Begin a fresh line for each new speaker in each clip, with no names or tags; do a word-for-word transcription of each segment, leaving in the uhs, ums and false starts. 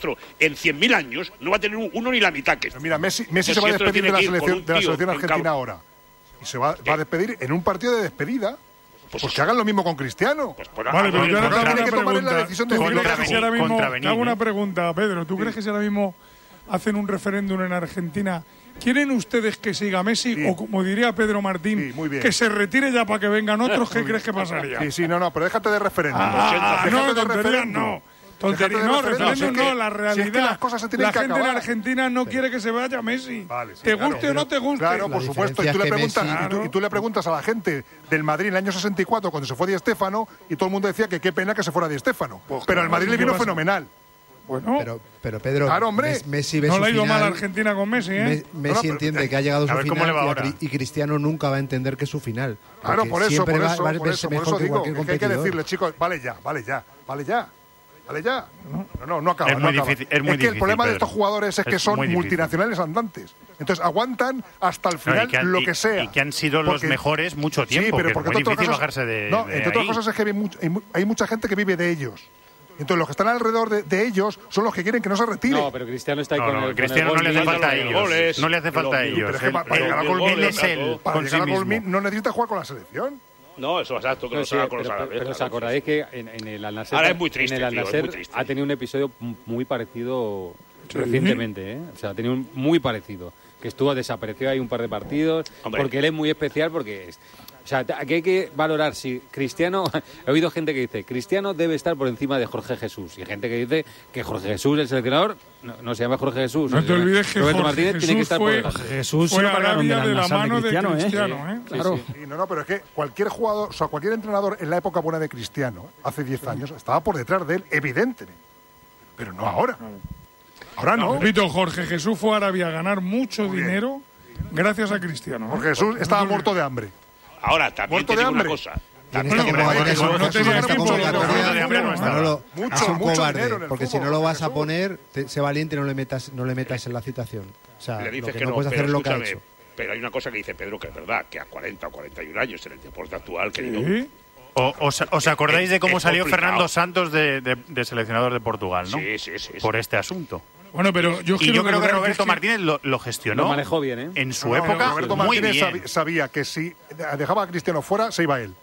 nuestro en cien mil años no va a tener uno ni la mitad que
Mira, Messi, Messi se va a despedir de la selección, de la selección argentina ahora. Y se va, va a despedir en un partido de despedida. Pues, pues que hagan lo mismo con Cristiano. Pues por
vale, pero yo ahora
tiene
tengo
que
una
tomar la
pregunta.
decisión de
¿Tú
decirlo
crees que si ahora mismo, te hago una
¿eh?
pregunta, Pedro. ¿Tú sí. crees que si ahora mismo hacen un referéndum en Argentina, quieren ustedes que siga Messi sí. o, como diría Pedro Martín, sí, que se retire ya para que vengan otros? ¿Qué crees que pasaría?
Sí, sí, no, no, pero déjate de referéndum.
Ah, no, de referéndum no. Tontería, no, referéndum no, la realidad. Si es que las cosas se tienen
la
que
gente
acabar. En Argentina no quiere que se vaya Messi. Vale, sí, te guste
claro,
o no te guste.
Claro, por supuesto. Y tú, le preguntas, Messi, y, tú, y tú le preguntas a la gente del Madrid en el año sesenta y cuatro, cuando se fue Di Stéfano, y todo el mundo decía que qué pena que se fuera Di Stéfano. Pues, pero al Madrid le vino fenomenal.
Bueno,
pero, pero Pedro,
claro, hombre.
Messi ve
no
su
le ha ido
final,
mal a Argentina con Messi, ¿eh?
Messi no, no, entiende que ha llegado a su final y, y Cristiano nunca va a entender que es su final.
Claro, por eso, por eso,
va, va
por eso, por eso digo que, que hay que decirle, chicos, vale ya, vale ya, vale ya. Vale ya. No, no, no acaba.
Es
no
muy
acaba.
difícil. Es, muy
es que
difícil,
el problema
Pedro.
de estos jugadores es que
es
son multinacionales andantes. Entonces aguantan hasta el final no, que han,
lo
que sea.
Y que han sido porque, los mejores mucho tiempo.
Sí, pero porque
es muy difícil
cosas,
bajarse de.
No,
de
entre otras cosas es que hay, mucho, hay, hay mucha gente que vive de ellos. Entonces los que están alrededor de, de ellos son los que quieren que no se retire.
No, pero Cristiano está ahí
no,
con
no,
el
Cristiano
con el
no le hace falta a ellos.
Goles,
no le hace falta a ellos.
Pero es que para llegar a Golmin para llegar a Golmin no necesita jugar con la selección.
No, eso es exacto, que no, no se
sí,
haga con
pero,
los árabes.
Pero os acordáis que en, en el Al-Nassr,
ahora es muy triste,
en el
tío, es muy triste.
ha tenido un episodio muy parecido sí. recientemente, ¿eh? O sea, ha tenido un muy parecido. Que estuvo desaparecido ahí un par de partidos. Hombre. Porque él es muy especial, porque... Es, o sea, aquí hay que valorar si Cristiano... He oído gente que dice, Cristiano debe estar por encima de Jorge Jesús. Y gente que dice que Jorge Jesús, el seleccionador, no, no se llama Jorge Jesús.
No te olvides que
Roberto
Jorge
Martínez
Jesús
tiene que estar
fue,
por
Jorge Jesús fue Arabia de la mano de Cristiano, de Cristiano ¿eh? ¿eh?
Sí, claro. Sí, sí. No, no, pero es que cualquier jugador, o sea, cualquier entrenador en la época buena de Cristiano, hace diez años, estaba por detrás de él, evidentemente. Pero no ahora. Ahora no.
Repito, Jorge Jesús fue a Arabia a ganar mucho dinero gracias a Cristiano.
Jorge Jesús estaba muerto de hambre.
Ahora, también te digo una cosa.
Es un cobarde, porque si no lo vas a poner, sé valiente y no le metas, no le metas en la citación. O sea,
le dices
lo que,
que
no,
no
puedes hacer es lo que ha hecho.
Pero hay una cosa que dice Pedro que es verdad, que a cuarenta o cuarenta y un años en el deporte actual, querido...
¿Sí?
O, os, ¿Os acordáis de cómo
es
salió
complicado.
Fernando Santos de, de, de seleccionador de Portugal, no?
Sí, sí, sí.
Por este asunto.
Bueno, pero yo
y yo creo que
que
Roberto
que
Martínez lo, lo gestionó.
Lo manejó bien, ¿eh?
En su
no,
época,
no, Roberto
muy
Martínez
bien.
sabía que si dejaba a Cristiano fuera, se iba él.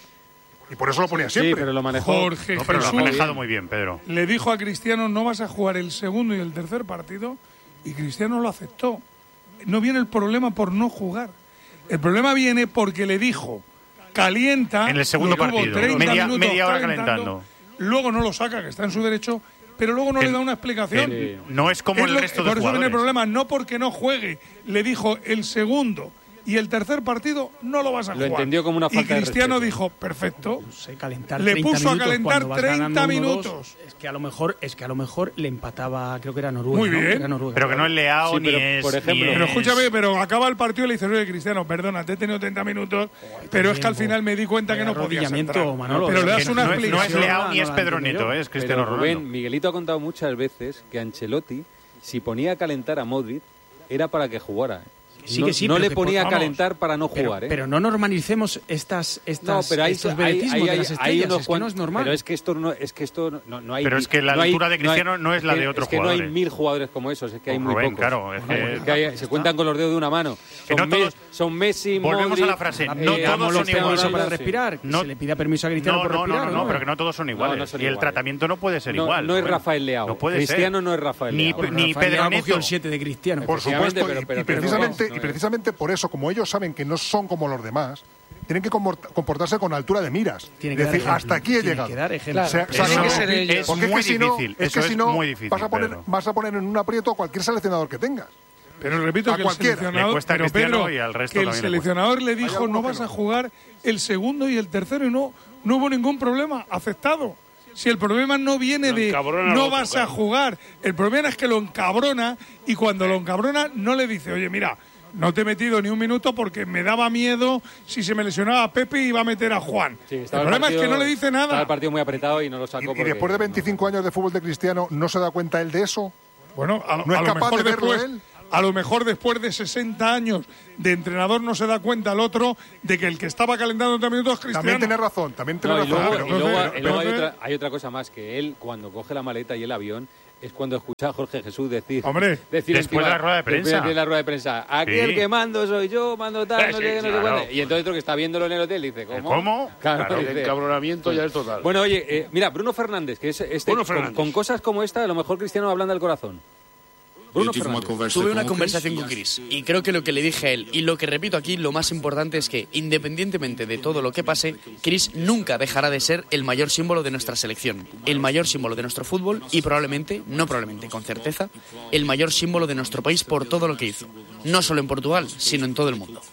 Y por eso lo ponía
sí,
siempre.
Sí, pero lo manejó.
Jorge
no, pero
Jesús
lo ha manejado muy bien, Pedro.
Le dijo a Cristiano, no vas a jugar el segundo y el tercer partido, y Cristiano lo aceptó. No viene el problema por no jugar. El problema viene porque le dijo, calienta.
En el segundo partido, media, media hora calentando.
Luego no lo saca, que está en su derecho, pero luego no
el,
le da una explicación.
El, no es como
es
el
lo,
resto de
por
jugadores.
Por eso viene el problema, no porque no juegue. Le dijo, el segundo y el tercer partido no lo vas a
lo
jugar.
Lo entendió como una falta
Y Cristiano
de
dijo, perfecto.
Sé calentar
le puso a calentar treinta minutos.
uno dos, es que a lo mejor es que a lo mejor le empataba, creo que era Noruega.
Muy bien.
¿no? Que era Noruega.
Pero que no es Leao
sí,
ni
pero,
es.
Por ejemplo,
ni
pero
es...
escúchame, pero acaba el partido y le dice, oye, Cristiano, perdona, te he tenido treinta minutos, oh, pero es que al final me di cuenta que no podías entrar.
Manolo,
pero le das
no,
una
no,
explicación.
No es Leao ni es Pedro Neto, es Cristiano
pero,
Ronaldo.
Rubén, Miguelito ha contado muchas veces que Ancelotti, si ponía a calentar a Modric, era para que jugara.
Sí,
no
que sí,
no le
que,
ponía
vamos,
a calentar para no jugar,
pero,
¿eh?
Pero no normalicemos estas, estas,
no, pero hay,
estos
hay,
vedetismos
hay, hay,
de las estrellas,
unos
es que no es normal.
Pero es que esto no, es que esto no, no hay.
Pero es que la
no
altura
hay,
de Cristiano no, hay, no es la de otros
es que
jugadores.
No hay mil jugadores como esos, es que hay
oh,
muy
Rubén,
pocos.
Claro, es que,
es que hay, se cuentan con los dedos de una mano.
Que
son,
no todos,
me, son Messi,
volvemos
Modric,
a la frase. No
eh,
todos son iguales
para respirar.
No,
se le pida permiso a Cristiano
no,
por
no,
respirar.
No, no, no, pero que no todos son iguales. No, no son y iguales. El tratamiento no puede ser
no,
igual.
No es Rafael Leao.
No puede
Cristiano
ser.
no es Rafael
Ni,
Leao.
Ni Pedro Neto.
cogió el siete de Cristiano.
Por supuesto,
pero, pero,
y, precisamente,
no,
y precisamente por eso, como ellos saben que no son como los demás, tienen que comportarse con altura de miras.
Tiene que
es decir,
ejemplo.
hasta aquí he
Tiene
llegado.
Que dar ejemplo.
O sea,
Claro,
o sea,
que ser ellos.
Es
porque
muy
es que si no,
difícil.
es que
Eso
si
es
no
muy difícil,
vas a poner,
Pedro.
vas a poner en un aprieto a cualquier seleccionador que tengas.
Pero repito
a
que
cualquiera.
el seleccionador,
le cuesta a
pero
Cristiano
Pedro,
y al resto
que el
también
seleccionador le, le dijo no vas no. a jugar el segundo y el tercero y no, no hubo ningún problema, aceptado. Si el problema no viene
lo
de no
otro,
vas
claro.
a jugar, el problema es que lo encabrona y cuando lo encabrona no le dice, oye, mira, no te he metido ni un minuto porque me daba miedo si se me lesionaba a Pepe iba a meter a Juan.
Sí,
el problema el partido, es que no le dice nada.
Estaba el partido muy apretado y no lo sacó.
Y,
porque...
y después de veinticinco años de fútbol de Cristiano, ¿no se da cuenta él de eso?
Bueno, a,
¿No
a
es
lo
capaz
mejor
de verlo
después,
él?
A lo mejor después de sesenta años de entrenador no se da cuenta el otro de que el que estaba calentando treinta minutos es Cristiano.
También tiene razón, también tiene
no,
razón.
Y luego,
pero,
y luego,
pero,
y luego
pero,
hay, otra, hay otra cosa más, que él cuando coge la maleta y el avión es cuando escucha a Jorge Jesús decir...
Hombre,
decir
después
encima,
de la rueda de prensa.
De la rueda de prensa. Aquí
Sí.
el que mando soy yo, mando tal, no
Sí,
sé qué, no sé
claro.
cuándo. Y entonces otro que está viéndolo en el hotel dice, ¿cómo?
¿Cómo?
Claro,
Claro,
dice,
el encabronamiento ya es total.
bueno, oye, eh, mira, Bruno Fernández, que es este,
Bruno
con,
Fernández.
con cosas como esta, a lo mejor Cristiano ablanda el corazón. Bruno Fernández.
Tuve una conversación con Chris y creo que lo que le dije a él y lo que repito aquí, lo más importante es que independientemente de todo lo que pase, Chris nunca dejará de ser el mayor símbolo de nuestra selección, el mayor símbolo de nuestro fútbol y probablemente, no probablemente, con certeza, el mayor símbolo de nuestro país por todo lo que hizo. No solo en Portugal, sino en todo el mundo.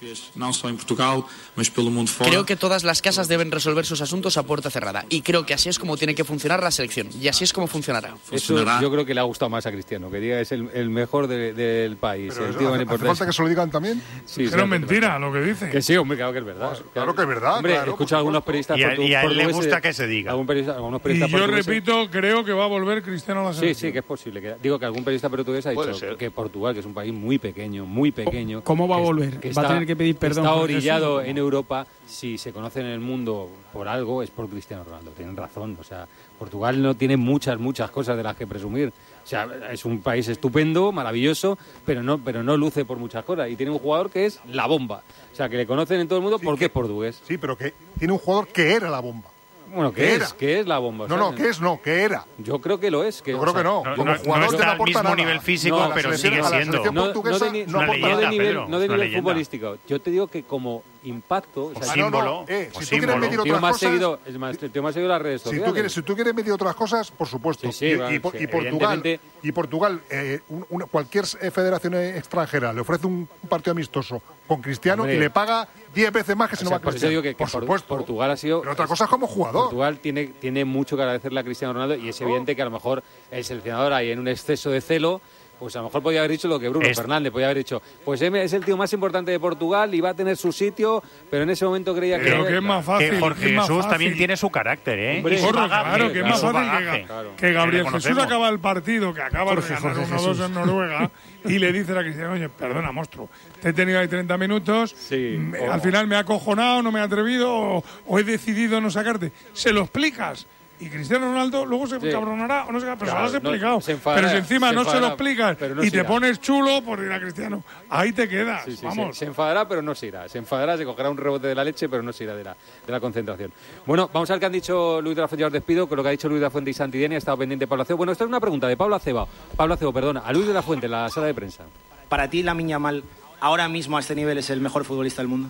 Creo que todas las casas deben resolver sus asuntos a puerta cerrada y creo que así es como tiene que funcionar la selección y así es como funcionará.
Eso yo creo que le ha gustado más a Cristiano, que diga que es el, el mejor de- del país.
Pero
el
eso,
tío
¿hace,
más
hace
importante.
falta que se lo digan también?
Sí,
pero
sí,
mentira lo que dice.
Que sí, hombre, claro que es verdad.
claro que es verdad,
Hombre,
claro,
escucho
por
a algunos
supuesto.
periodistas
Y a-
portu-
y a él le
portugueses-
gusta que se diga.
algún periodista- algunos
Y
periodistas
yo
portugueses-
repito, creo que va a volver Cristiano a la
Sí,
selección.
sí, que es posible. Que, digo que algún periodista portugués ha
Puede
dicho
ser.
que Portugal, que es un país muy pequeño, muy pequeño...
¿Cómo va a
que-
volver?
que
¿Va a tener que pedir perdón
Está
por
orillado
Jesús?
en Europa. Si se conoce en el mundo por algo, es por Cristiano Ronaldo. Tienen razón. O sea, Portugal no tiene muchas, muchas cosas de las que presumir. O sea, es un país estupendo, maravilloso, pero no, pero no luce por muchas cosas. Y tiene un jugador que es la bomba. O sea, que le conocen en todo el mundo
Sí,
porque
que-
es portugués.
Sí, pero que tiene un jugador que era la bomba.
Bueno,
¿Qué
que
era?
es, que es la bomba. o
No,
sea,
no, que es no, que era.
Yo creo que lo es. Que,
Yo
o
creo
sea,
que no.
No,
Como
no,
jugador
no
es que
está
no
al
aporta
mismo
nada.
nivel físico,
No, a la
pero
selección-
sigue
a la
siendo.
selección
No,
portuguesa
no de, ni-
no
no de-
aporta
no de
nada.
nivel,
Pedro,
no de
es una
nivel
leyenda.
futbolístico. Yo te digo que como impacto... o sea,
O
Ah, no, no,
símbolo,
eh,
o
si tú quieres
símbolo.
medir
el tío
otras
más
cosas,
seguido, es más, el tío más seguido de las redes
si
sociales.
tú quieres, si tú quieres medir otras cosas, por supuesto.
Sí, sí,
y,
va,
y por-
sí,
y Portugal,
evidentemente.
y Portugal eh, un- una- cualquier eh, federación extranjera le ofrece un, un partido amistoso con Cristiano
Hombre.
y le paga diez veces más que si
O
no
sea,
va a
por eso
Cristiano.
digo que, que
por
Por-
supuesto.
Portugal ha sido...
Pero otra cosa es como jugador.
Portugal tiene, tiene mucho que agradecerle a Cristiano Ronaldo y es evidente que a lo mejor el seleccionador ahí en un exceso de celo, pues a lo mejor podía haber dicho lo que Bruno
Es-
Fernández podía haber dicho. Pues él es el tío más importante de Portugal y va a tener su sitio, pero en ese momento creía que...
Pero que es más fácil.
Que Jorge
es más
Jesús
fácil.
también tiene su carácter, ¿eh?
Hombre,
Y su
Corro,
bagaje,
claro, que es
y
más
su
fácil que,
bagaje.
ga- que Gabriel
le
Jesús
conocemos.
acaba el partido, que acaba
Jorge,
de ganar
Jorge
uno dos
Jesús.
en Noruega, y le dice a Cristiano, oye, perdona, monstruo, te he tenido ahí treinta minutos,
Sí.
me-
O-
al final me ha acojonado, no me he atrevido, o, o he decidido no sacarte. Se lo explicas. Y Cristiano Ronaldo luego se
Sí.
cabronará o no se cabronará, pero
Claro,
se lo has
no,
explicado.
se enfadará,
pero si encima
se
no se lo
enfadará,
explicas
pero no
y
se
te
irá.
pones chulo por ir a Cristiano, ahí te quedas.
Sí, sí,
Vamos.
Se, se enfadará, pero no se irá. Se enfadará, se cogerá un rebote de la leche, pero no se irá de la, de la concentración. Bueno, vamos a ver qué han dicho Luis de la Fuente. Ya os despido con lo que ha dicho Luis de la Fuente y Santidenia. Ha estado pendiente Pablo Acebo. Bueno, esta es una pregunta de Pablo Acebo. Pablo Acebo, perdona, a Luis de la Fuente, en la sala de prensa.
Para ti, Lamine Yamal, ahora mismo a este nivel es el mejor futbolista del mundo.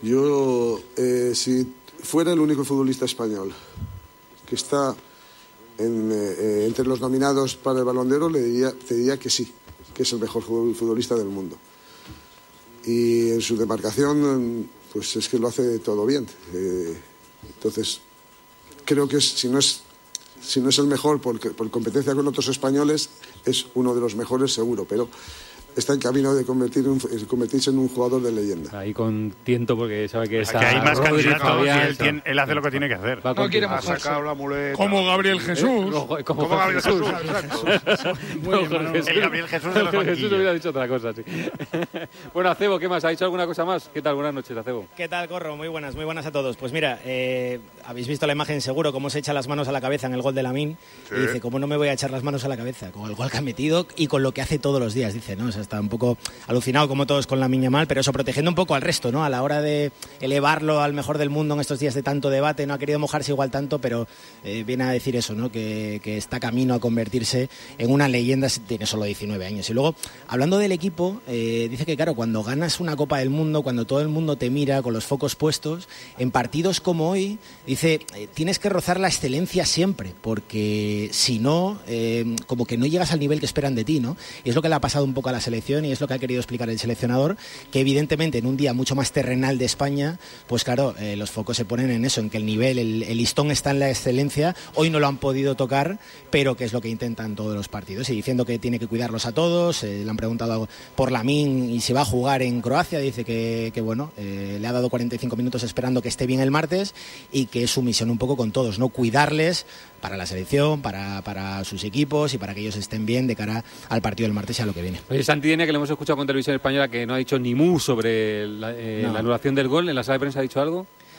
Yo, eh, si fuera el único futbolista español que está en, eh, entre los nominados para el Balón de Oro, le diría, te diría que sí, que es el mejor futbolista del mundo. Y en su demarcación, pues es que lo hace todo bien. Eh, entonces, creo que es, si no es, si no es el mejor por, por competencia con otros españoles, es uno de los mejores seguro, pero está en camino de convertir un- convertirse en un jugador de leyenda.
Ahí con tiento, porque sabe que está.
Aquí hay más
Rodri,
candidatos y
Fabián,
él, tiene- él hace lo que tiene que hacer.
va con
Ha
tiento.
sacado la muleta.
Como Gabriel Jesús.
Eh, no, como,
Como Gabriel Jesús. exacto.
No, Jorge Jesús.
El Gabriel Jesús de los
Jorge Jesús
banquillos.
hubiera dicho otra cosa, sí. Bueno, Acebo, ¿qué más? ¿Ha dicho alguna cosa más? ¿Qué tal? Buenas noches, Acebo.
¿Qué tal, Corro? Muy buenas, muy buenas a todos. Pues mira, eh, habéis visto la imagen seguro, cómo se echa las manos a la cabeza en el gol de Lamine. Y dice, ¿cómo no me voy a echar las manos a la cabeza? Con el gol que ha metido y con lo que hace todos los días, dice, ¿no? O sea, está un poco alucinado como todos con Lamine Yamal, pero eso, protegiendo un poco al resto, ¿no? A la hora de elevarlo al mejor del mundo en estos días de tanto debate, no ha querido mojarse igual tanto, pero eh, viene a decir eso, ¿no? Que, que está camino a convertirse en una leyenda, tiene solo diecinueve años. Y luego, hablando del equipo, eh, dice que, claro, cuando ganas una Copa del Mundo, cuando todo el mundo te mira con los focos puestos, en partidos como hoy, dice, eh, tienes que rozar la excelencia siempre, porque si no, eh, como que no llegas al nivel que esperan de ti, ¿no? Y es lo que le ha pasado un poco a la selección y es lo que ha querido explicar el seleccionador, que evidentemente en un día mucho más terrenal de España, pues claro, eh, los focos se ponen en eso, en que el nivel, el, el listón está en la excelencia. Hoy no lo han podido tocar, pero que es lo que intentan todos los partidos, y diciendo que tiene que cuidarlos a todos. Eh, le han preguntado por Lamine y si va a jugar en Croacia, dice que, que bueno, eh, le ha dado cuarenta y cinco minutos esperando que esté bien el martes, y que es su misión un poco con todos, no cuidarles para la selección, para, para sus equipos y para que ellos estén bien de cara al partido del martes y a lo que viene.
Oye, Santidenia, que le hemos escuchado con Televisión Española, que no ha dicho ni mu sobre la, eh,
No.
la anulación del gol, ¿en la sala de prensa ha dicho algo?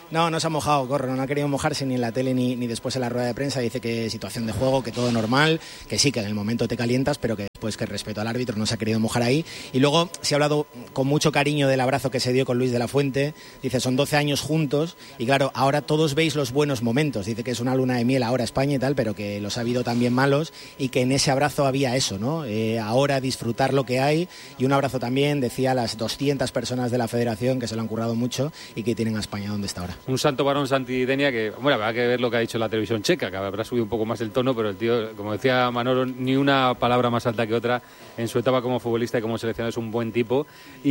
No, no se ha mojado, Corro, no ha querido mojarse ni en la tele ni, ni después en la rueda de prensa. Dice que situación de juego, que todo normal, que sí, que en el momento te calientas, pero que después que respeto al árbitro no se ha querido mojar ahí. Y luego se ha hablado con mucho cariño del abrazo que se dio con Luis de la Fuente. Dice, son doce años juntos y claro, ahora todos veis los buenos momentos. Dice que es una luna de miel ahora España y tal, pero que los ha habido también malos y que en ese abrazo había eso, ¿no? Eh, ahora disfrutar lo que hay y un abrazo también, decía, a las doscientas personas de la federación que se lo han currado mucho y que tienen a España donde está ahora.
Un santo varón Santidenia que, bueno, habrá que ver lo que ha dicho la televisión checa, que habrá subido un poco más el tono, pero el tío, como decía Manolo, ni una palabra más alta que otra en su etapa como futbolista y como seleccionado, es un buen tipo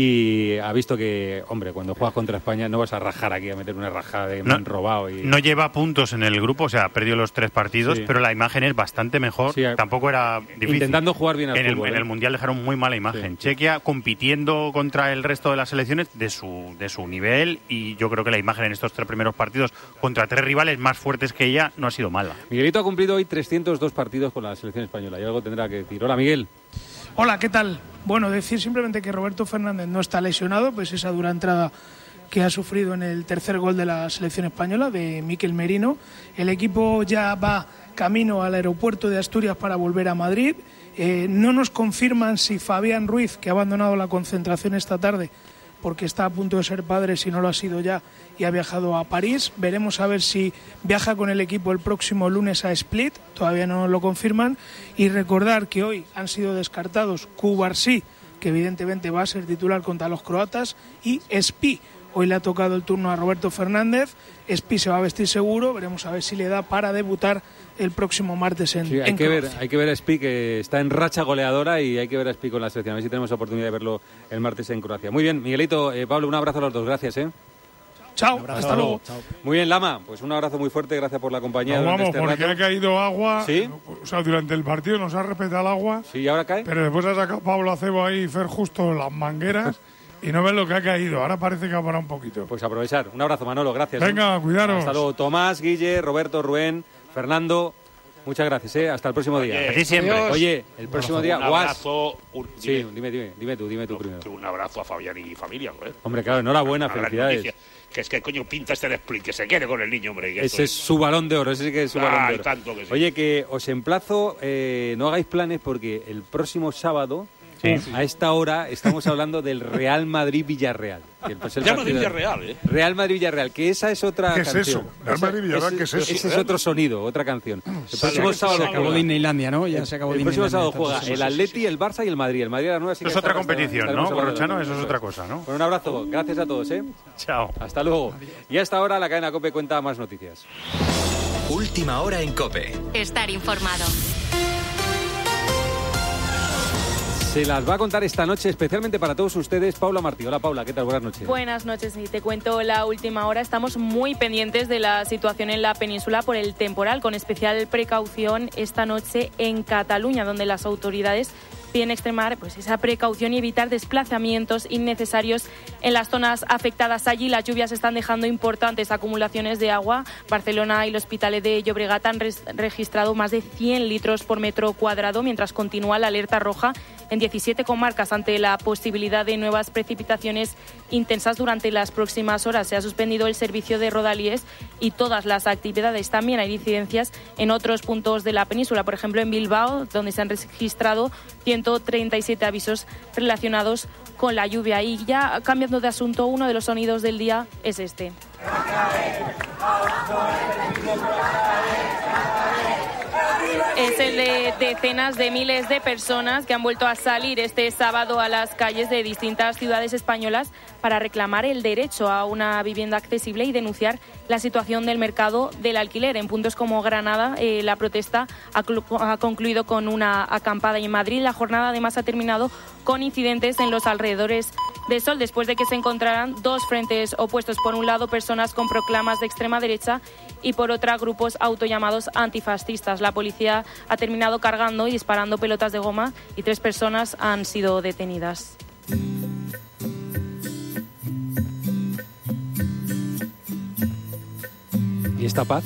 y ha visto que, hombre, cuando juegas contra España no vas a rajar aquí, a meter una rajada de me han robado. Y...
No lleva puntos en el grupo, o sea, ha perdido los tres partidos,
sí.
pero la imagen es bastante mejor, sí, tampoco era difícil.
Intentando jugar bien al
en
fútbol.
El,
¿eh?
En el Mundial dejaron muy mala imagen. Sí. Chequia compitiendo contra el resto de las selecciones de su, de su nivel y yo creo que la imagen en estos tres primeros partidos contra tres rivales más fuertes que ella no ha sido mala.
Miguelito ha cumplido hoy trescientos dos partidos con la selección española y algo tendrá que decir. Hola, Miguel.
Hola, ¿qué tal? Bueno, decir simplemente que Roberto Fernández no está lesionado, pues esa dura entrada que ha sufrido en el tercer gol de la selección española, de Mikel Merino. El equipo ya va camino al aeropuerto de Asturias para volver a Madrid. Eh, no nos confirman si Fabián Ruiz, que ha abandonado la concentración esta tarde, porque está a punto de ser padre, si no lo ha sido ya, y ha viajado a París. Veremos a ver si viaja con el equipo el próximo lunes a Split, todavía no lo confirman. Y recordar que hoy han sido descartados Cubarsí, que evidentemente va a ser titular contra los croatas, y Espí. Hoy le ha tocado el turno a Roberto Fernández. Espí se va a vestir seguro, veremos a ver si le da para debutar el próximo martes en,
sí, hay
en
que
Croacia.
ver, hay que ver a Espí, que está en racha goleadora, y hay que ver a Espí con la selección. A ver si tenemos oportunidad de verlo el martes en Croacia. Muy bien, Miguelito, eh, Pablo, un abrazo a los dos, gracias. ¿eh?
Chao, hasta luego.
Chao. Muy bien, Lama, pues un abrazo muy fuerte, gracias por la compañía.
No, vamos,
este
porque
rato.
ha caído agua.
¿Sí?
O sea, durante el partido nos ha respetado el agua.
Sí, ¿y ahora cae?
Pero después ha sacado Pablo Acebo ahí y Fer Justo las mangueras. Y no ves lo que ha caído. Ahora parece que ha parado un poquito.
Pues aprovechar. Un abrazo, Manolo. Gracias.
Venga,
¿eh?
cuidaros.
Hasta luego. Tomás, Guille, Roberto, Rubén, Fernando. Muchas gracias, ¿eh? Hasta el próximo día.
Oye,
Así siempre.
adiós.
Oye, el próximo día,
un
Guas.
abrazo. Un,
sí,
dime,
dime, dime, dime tú, dime tú
no,
primero.
Un abrazo a Fabián y familia, joder.
Hombre, claro, enhorabuena,
A las
felicidades.
noticias. Que es que coño pinta este split, que se quede con el niño, hombre. Que
Ese
esto
es su balón de oro, ese sí que es su
Ah,
balón de
y
oro.
tanto que sí.
Oye, que os emplazo, eh, no hagáis planes porque el próximo sábado,
Sí.
a esta hora, estamos hablando del Real Madrid-Villarreal. Que, pues, el
Real
partido-
Madrid-Villarreal, ¿eh?
Real Madrid-Villarreal, que esa es otra
¿Qué es
canción.
eso? Real Madrid-Villarreal, ¿qué es eso?
Ese es otro sonido, otra canción. El próximo sábado
Se acabó
juega-
Disneylandia, ¿no? Ya se acabó
el próximo
Disneylandia.
sábado juega el Atleti, el Barça y el Madrid. El Madrid a la nueva sí que
Eso es otra
estará-
competición,
estaremos
¿no,
hablando de
Corrochano?
lo
Eso es
mismo.
otra cosa, ¿no?
Bueno, un abrazo, gracias a todos, ¿eh?
Chao.
Hasta luego. Y hasta ahora la cadena COPE cuenta más noticias.
Última hora en COPE.
Estar informado.
Se las va a contar esta noche especialmente para todos ustedes Paula Martí. Hola Paula, ¿qué tal? Buenas noches.
Buenas noches, y te cuento la última hora. Estamos muy pendientes de la situación en la península por el temporal, con especial precaución esta noche en Cataluña, donde las autoridades piden extremar pues, esa precaución y evitar desplazamientos innecesarios en las zonas afectadas. Allí las lluvias están dejando importantes acumulaciones de agua. Barcelona y el Hospitalet de Llobregat han res- registrado más de cien litros por metro cuadrado, mientras continúa la alerta roja en diecisiete comarcas ante la posibilidad de nuevas precipitaciones intensas durante las próximas horas. Se ha suspendido el servicio de rodalíes y todas las actividades. También hay incidencias en otros puntos de la península, por ejemplo en Bilbao, donde se han registrado ciento treinta y siete avisos relacionados con la lluvia. Y ya cambiando de asunto, uno de los sonidos del día es este. Es el de decenas de miles de personas que han vuelto a salir este sábado a las calles de distintas ciudades españolas para reclamar el derecho a una vivienda accesible y denunciar la situación del mercado del alquiler. En puntos como Granada, eh, la protesta ha, clu- ha concluido con una acampada, y en Madrid la jornada además ha terminado con incidentes en los alrededores de Sol, después de que se encontraran dos frentes opuestos. Por un lado, personas con proclamas de extrema derecha y por otra, grupos autollamados antifascistas. La policía ha terminado cargando y disparando pelotas de goma y tres personas han sido detenidas.
¿Y esta paz?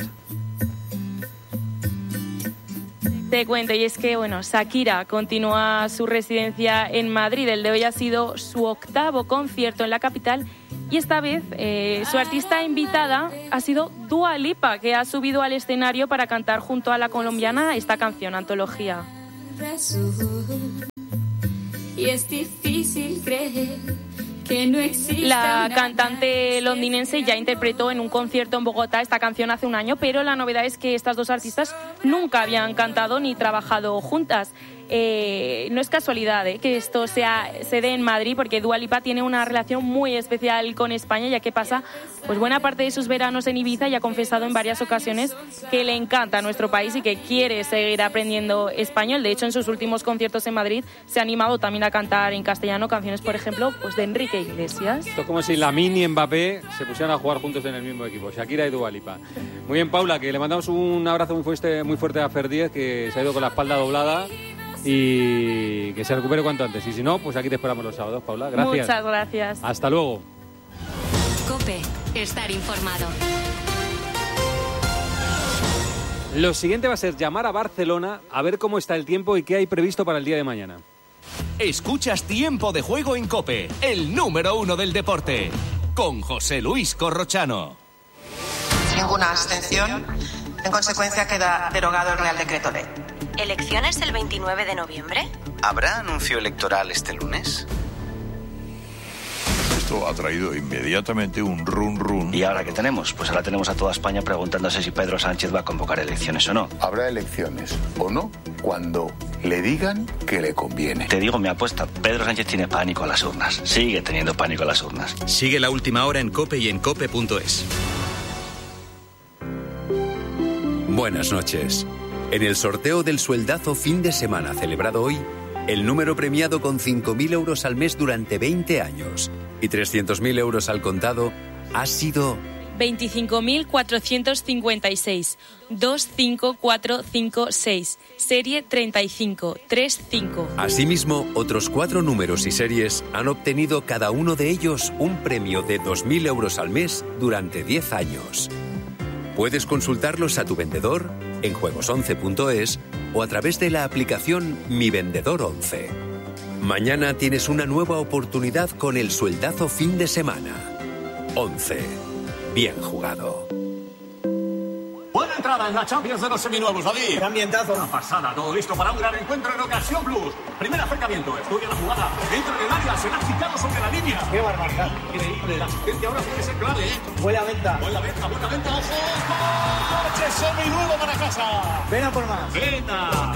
Te cuento, y es que, bueno, Shakira continúa su residencia en Madrid. El de hoy ha sido su octavo concierto en la capital Y esta vez eh, su artista invitada ha sido Dua Lipa, que ha subido al escenario para cantar junto a la colombiana esta canción, Antología.
Y es difícil creer que no existe.
La cantante londinense ya interpretó en un concierto en Bogotá esta canción hace un año, pero la novedad es que estas dos artistas nunca habían cantado ni trabajado juntas. Eh, no es casualidad eh, que esto sea, se dé en Madrid, porque Dua Lipa tiene una relación muy especial con España, ya que pasa pues buena parte de sus veranos en Ibiza y ha confesado en varias ocasiones que le encanta nuestro país y que quiere seguir aprendiendo español. De hecho, en sus últimos conciertos en Madrid se ha animado también a cantar en castellano canciones, por ejemplo, pues de Enrique Iglesias.
Esto es como si Lamine y Mbappé se pusieran a jugar juntos en el mismo equipo, Shakira y Dua Lipa. Muy bien, Paula, que le mandamos un abrazo muy fuerte, muy fuerte a Fer Díez, que se ha ido con la espalda doblada. Y que se recupere cuanto antes. Y si no, pues aquí te esperamos los sábados, Paula. Gracias.
Muchas gracias.
Hasta luego.
COPE. Estar informado.
Lo siguiente va a ser llamar a Barcelona a ver cómo está el tiempo y qué hay previsto para el día de mañana.
Escuchas Tiempo de Juego en COPE, el número uno del deporte, con José Luis Corrochano.
Ninguna abstención. En consecuencia, queda derogado el Real Decreto Ley.
¿Elecciones el veintinueve de noviembre?
¿Habrá anuncio electoral este lunes?
Esto ha traído inmediatamente un run run.
¿Y ahora qué tenemos? Pues ahora tenemos a toda España preguntándose si Pedro Sánchez va a convocar elecciones o no.
Habrá elecciones o no cuando le digan que le conviene.
Te digo mi apuesta, Pedro Sánchez tiene pánico a las urnas. Sigue teniendo pánico a las urnas.
Sigue La Última Hora en COPE y en cope punto es. Buenas noches. En el sorteo del sueldazo fin de semana celebrado hoy, el número premiado con cinco mil euros al mes durante veinte años y trescientos mil euros al contado ha sido
veinticinco mil cuatrocientos cincuenta y seis, dos cinco cuatro cinco seis, serie treinta y cinco treinta y cinco.
Asimismo, otros cuatro números y series han obtenido cada uno de ellos un premio de dos mil euros al mes durante diez años. Puedes consultarlos a tu vendedor en juegos once punto es o a través de la aplicación Mi Vendedor once. Mañana tienes una nueva oportunidad con el sueldazo fin de semana. once. Bien jugado.
Buena entrada en la Champions de los seminuevos, David.
Qué ambientazo.
Una pasada, todo listo para un gran encuentro en Ocasión Plus. Primer acercamiento, estudia la jugada, entra en el área, será quitado sobre la línea.
Qué barbaridad.
Increíble, la asistencia ahora tiene que ser clave, ¿eh?
Buena venta.
Buena venta, buena venta, ojo. Coche seminuevo para casa.
Ven a por más.
Venta.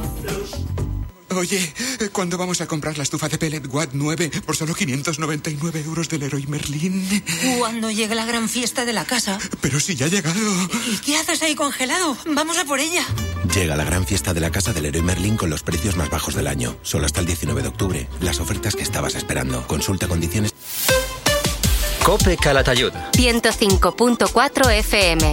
Oye, ¿cuándo vamos a comprar la estufa de pellet Watt nueve por solo quinientos noventa y nueve euros del Leroy Merlin?
Cuando llegue la gran fiesta de la casa.
Pero si ya ha llegado.
¿Y qué haces ahí congelado? Vamos a por ella.
Llega la gran fiesta de la casa del Leroy Merlin con los precios más bajos del año. Solo hasta el diecinueve de octubre. Las ofertas que estabas esperando. Consulta condiciones.
COPE Calatayud.
ciento cinco punto cuatro F M.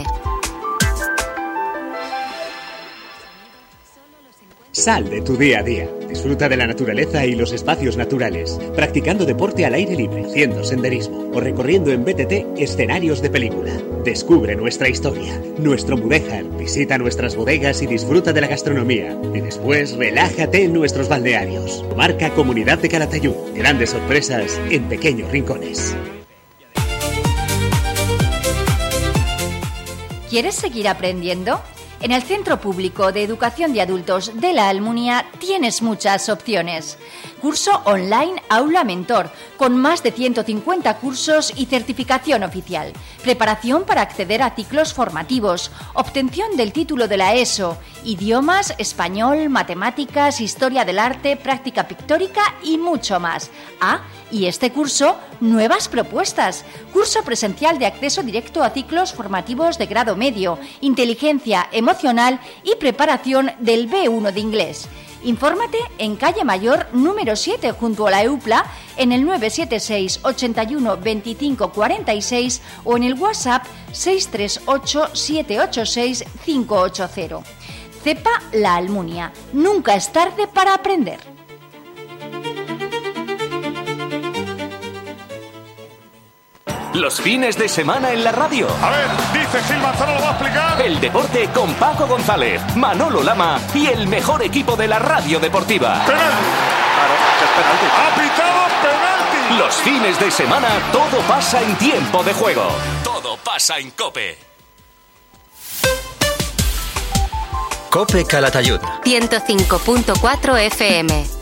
Sal de tu día a día. Disfruta de la naturaleza y los espacios naturales, practicando deporte al aire libre, haciendo senderismo o recorriendo en B T T escenarios de película. Descubre nuestra historia, nuestro Mudéjar, visita nuestras bodegas y disfruta de la gastronomía. Y después relájate en nuestros balnearios. Marca Comunidad de Calatayud. Grandes sorpresas en pequeños rincones.
¿Quieres seguir aprendiendo? En el Centro Público de Educación de Adultos de la Almunia tienes muchas opciones. Curso online Aula Mentor, con más de ciento cincuenta cursos y certificación oficial. Preparación para acceder a ciclos formativos. Obtención del título de la ESO. Idiomas, español, matemáticas, historia del arte, práctica pictórica y mucho más. Ah, y este curso, nuevas propuestas. Curso presencial de acceso directo a ciclos formativos de grado medio, inteligencia emocional y preparación del B uno de inglés. Infórmate en Calle Mayor número siete junto a la EUPLA en el nueve siete seis, ochenta y uno, veinticinco cuarenta y seis o en el WhatsApp seis tres ocho, siete ocho seis, cinco ocho cero. CEPA La Almunia. Nunca es tarde para aprender.
Los fines de semana en la radio.
A ver, dice Gil Manzano, lo va a explicar.
El deporte con Paco González, Manolo Lama y el mejor equipo de la radio deportiva.
¡Penal!
Claro, es penalti.
¡Ha pitado penal!
penalti.
Los fines de semana todo pasa en Tiempo de Juego. Todo pasa en COPE.
COPE Calatayud.
ciento cinco punto cuatro F M.